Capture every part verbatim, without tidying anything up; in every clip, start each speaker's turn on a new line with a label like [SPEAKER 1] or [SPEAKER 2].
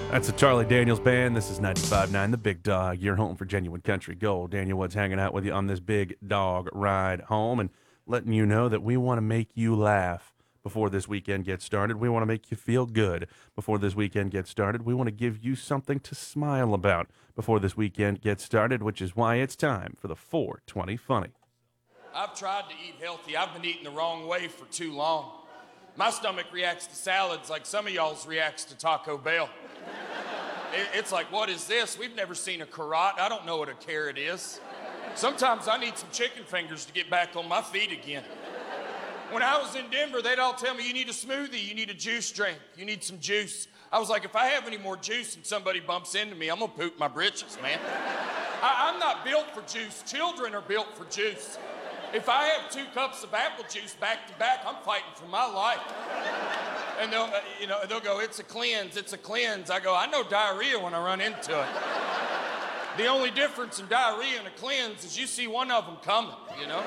[SPEAKER 1] That's the Charlie Daniels Band. This is ninety-five point nine The Big Dog. You're home for Genuine Country Gold. Daniel Woods hanging out with you on this big dog ride home and letting you know that we want to make you laugh before this weekend gets started. We want to make you feel good before this weekend gets started. We want to give you something to smile about before this weekend gets started, which is why it's time for the four twenty Funny.
[SPEAKER 2] I've tried to eat healthy. I've been eating the wrong way for too long. My stomach reacts to salads like some of y'all's reacts to Taco Bell. It's like, what is this? We've never seen a carrot. I don't know what a carrot is. Sometimes I need some chicken fingers to get back on my feet again. When I was in Denver, they'd all tell me, you need a smoothie, you need a juice drink, you need some juice. I was like, if I have any more juice and somebody bumps into me, I'm gonna poop my britches, man. I, I'm not built for juice. Children are built for juice. If I have two cups of apple juice back to back, I'm fighting for my life. And they'll, uh, you know, they'll go, it's a cleanse, it's a cleanse. I go, I know diarrhea when I run into it. The only difference in diarrhea and a cleanse is you see one of them coming, you know?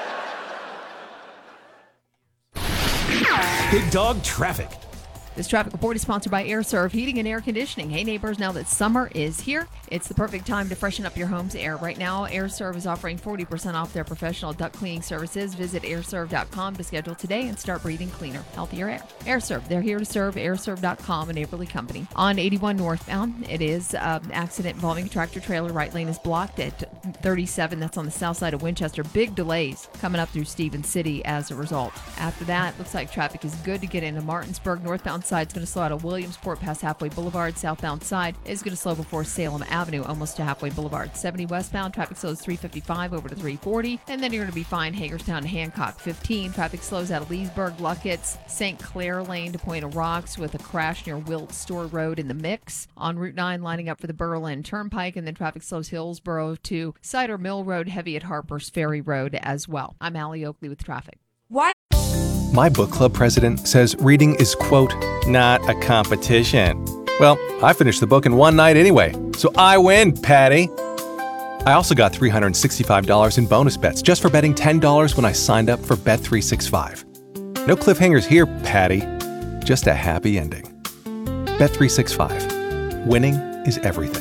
[SPEAKER 3] Big Dog Traffic.
[SPEAKER 4] This traffic report is sponsored by AirServe Heating and Air Conditioning. Hey neighbors, now that summer is here, it's the perfect time to freshen up your home's air. Right now, AirServe is offering forty percent off their professional duct cleaning services. Visit air serve dot com to schedule today and start breathing cleaner, healthier air. AirServe, they're here to serve. air serve dot com, a neighborly company. On eighty-one northbound, it is an um, accident involving a tractor trailer. Right lane is blocked at thirty-seven. That's on the south side of Winchester. Big delays coming up through Stevens City as a result. After that, looks like traffic is good to get into Martinsburg. Northbound side is going to slow out of Williamsport past Halfway Boulevard. Southbound side is going to slow before Salem Avenue, almost to Halfway Boulevard. seventy westbound, traffic slows three fifty-five over to three forty, and then you're going to be fine Hagerstown and Hancock. fifteen, traffic slows out of Leesburg, Luckett's, Saint Clair Lane to Point of Rocks with a crash near Wilt Store Road in the mix. On Route nine, lining up for the Berlin Turnpike, and then traffic slows Hillsborough to Cider Mill Road, heavy at Harper's Ferry Road as well. I'm Allie Oakley with traffic.
[SPEAKER 5] What?
[SPEAKER 6] My book club president says reading is, quote, not a competition. Well, I finished the book in one night anyway, so I win, Patty. I also got three hundred sixty-five dollars in bonus bets just for betting ten dollars when I signed up for Bet three sixty-five. No cliffhangers here, Patty. Just a happy ending. Bet three sixty-five. Winning is everything.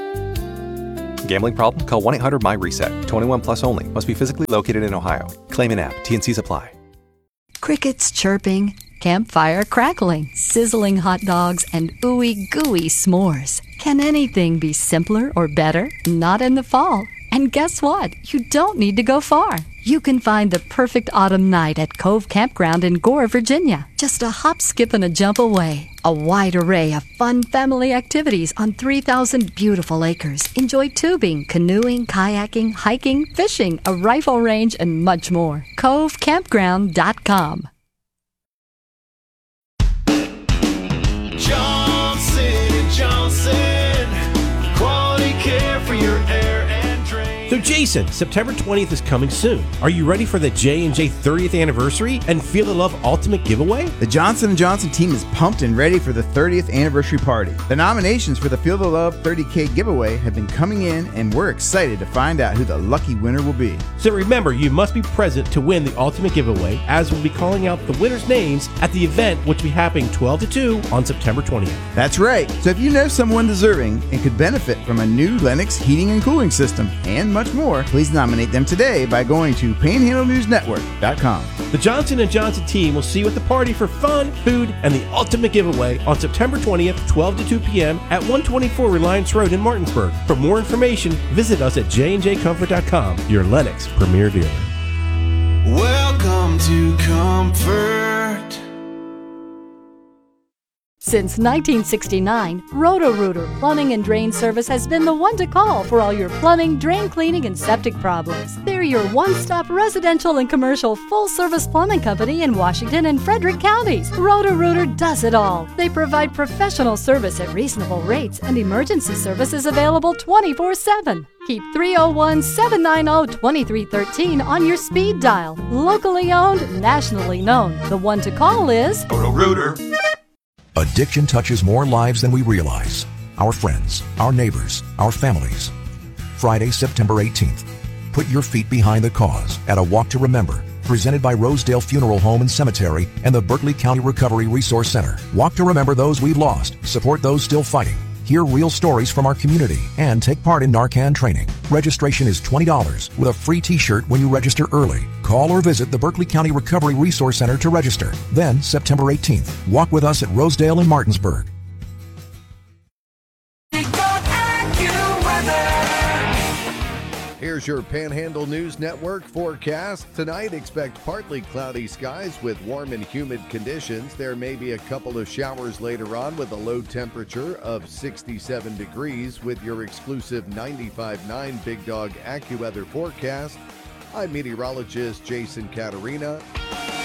[SPEAKER 6] Gambling problem? Call one eight hundred M Y RESET. twenty-one plus only. Must be physically located in Ohio. Claim in app. T and C's apply.
[SPEAKER 7] Crickets chirping, campfire crackling, sizzling hot dogs, and ooey gooey s'mores. Can anything be simpler or better? Not in the fall. And guess what? You don't need to go far. You can find the perfect autumn night at Cove Campground in Gore, Virginia. Just a hop, skip, and a jump away. A wide array of fun family activities on three thousand beautiful acres. Enjoy tubing, canoeing, kayaking, hiking, fishing, a rifle range, and much more. cove campground dot com.
[SPEAKER 3] Johnson and Johnson, quality care for your air and drain. So Jason, September twentieth is coming soon. Are you ready for the J and J thirtieth anniversary and Feel the Love Ultimate Giveaway?
[SPEAKER 8] The Johnson and Johnson team is pumped and ready for the thirtieth anniversary party. The nominations for the Feel the Love thirty K giveaway have been coming in, and we're excited to find out who the lucky winner will be.
[SPEAKER 3] So remember, you must be present to win the ultimate giveaway, as we'll be calling out the winners' names at the event, which will be happening twelve to two on September twentieth.
[SPEAKER 8] That's right. So if you know someone deserving and could benefit from a new Lennox heating and cooling system and much more, please nominate them today by going to panhandle news network dot com.
[SPEAKER 3] The Johnson and Johnson team will see you at the party for fun, food, and the ultimate giveaway on September twentieth, twelve to two p.m. at one twenty-four Reliance Road in Martinsburg. For more information, visit us at j and j comfort dot com, your Lennox premier dealer.
[SPEAKER 9] Welcome to Comfort.
[SPEAKER 7] Since nineteen sixty-nine, Roto-Rooter Plumbing and Drain Service has been the one to call for all your plumbing, drain cleaning, and septic problems. They're your one-stop residential and commercial full-service plumbing company in Washington and Frederick counties. Roto-Rooter does it all. They provide professional service at reasonable rates, and emergency service is available twenty-four seven. Keep three oh one, seven nine oh, two three one three on your speed dial. Locally owned, nationally known. The one to call is
[SPEAKER 9] Roto-Rooter.
[SPEAKER 10] Addiction touches more lives than we realize. Our friends, our neighbors, our families. Friday, September eighteenth. Put your feet behind the cause at a Walk to Remember, presented by Rosedale Funeral Home and Cemetery and the Berkeley County Recovery Resource Center. Walk to remember those we've lost. Support those still fighting. hear real stories from our community, and take part in Narcan training. Registration is twenty dollars with a free t-shirt when you register early. Call or visit the Berkeley County Recovery Resource Center to register. Then, September eighteenth, walk with us at Rosedale and Martinsburg.
[SPEAKER 5] Here's your Panhandle News Network forecast. Tonight, expect partly cloudy skies with warm and humid conditions. There may be a couple of showers later on with a low temperature of sixty-seven degrees with your exclusive ninety-five point nine Big Dog AccuWeather forecast. I'm meteorologist Jason Caterina.